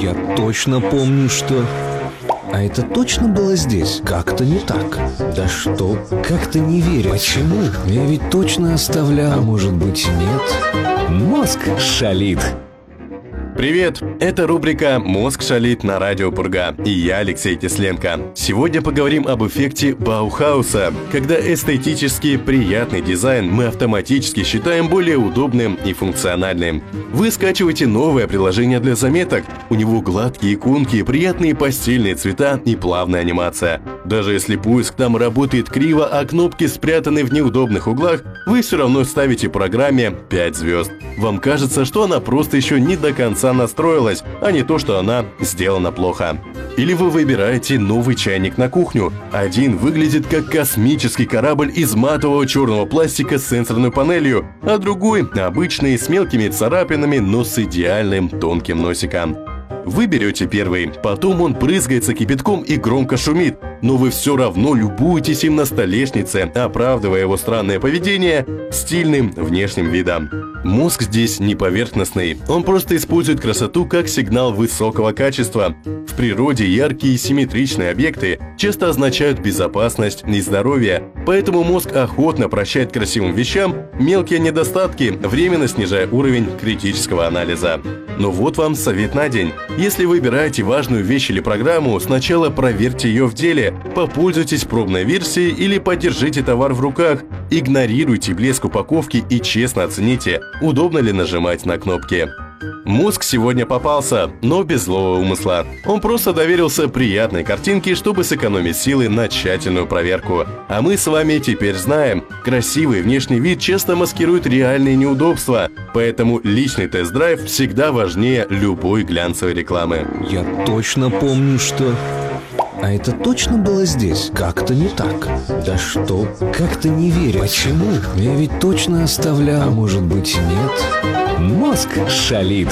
Я точно помню, что... А это точно было здесь? Как-то не так. Да что? Как-то не верю. Почему? Я ведь точно оставлял. А может быть, нет? Мозг шалит. Привет! Это рубрика «Мозг шалит» на радио Пурга. И я, Алексей Тесленко. Сегодня поговорим об эффекте Баухауса, когда эстетически приятный дизайн мы автоматически считаем более удобным и функциональным. Вы скачиваете новое приложение для заметок. У него гладкие иконки, приятные постельные цвета и плавная анимация. Даже если поиск там работает криво, а кнопки спрятаны в неудобных углах, вы все равно ставите программе 5 звезд. Вам кажется, что она просто еще не до конца настроилась, а не то, что она сделана плохо. Или вы выбираете новый чайник на кухню. Один выглядит как космический корабль из матового черного пластика с сенсорной панелью, а другой обычный с мелкими царапинами, но с идеальным тонким носиком. Вы берете первый, потом он брызгается кипятком и громко шумит, но вы все равно любуетесь им на столешнице, оправдывая его странное поведение стильным внешним видом. Мозг здесь не поверхностный, он просто использует красоту как сигнал высокого качества. В природе яркие и симметричные объекты часто означают безопасность и здоровье, поэтому мозг охотно прощает красивым вещам мелкие недостатки, временно снижая уровень критического анализа. Но вот вам совет на день. Если выбираете важную вещь или программу, сначала проверьте ее в деле, попользуйтесь пробной версией или подержите товар в руках, игнорируйте блеск упаковки и честно оцените, удобно ли нажимать на кнопки. Мозг сегодня попался, но без злого умысла. Он просто доверился приятной картинке, чтобы сэкономить силы на тщательную проверку. А мы с вами теперь знаем, красивый внешний вид часто маскирует реальные неудобства, поэтому личный тест-драйв всегда важнее любой глянцевой рекламы. Я точно помню, что... А это точно было здесь? Как-то не так. Да что? Как-то не верю. Почему? Я ведь точно оставлял. А может быть, нет? Мозг шалит.